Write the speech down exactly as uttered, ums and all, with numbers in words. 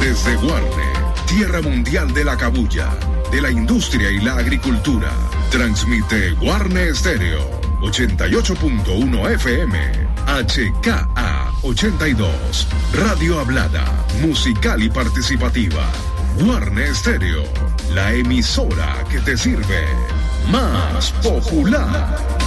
Desde Guarne, tierra mundial de la cabuya, de la industria y la agricultura, transmite Guarne Estéreo, ochenta y ocho punto uno F M, H K A ochenta y dos, Radio Hablada, musical y participativa. Guarne Estéreo, la emisora que te sirve, más popular.